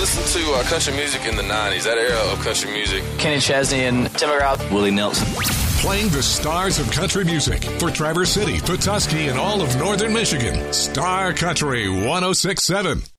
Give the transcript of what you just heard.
listen to country music in the 90s, that era of country music. Kenny Chesney and Tim McGraw. Willie Nelson. Playing the stars of country music for Traverse City, Petoskey, and all of northern Michigan. Star Country 106.7.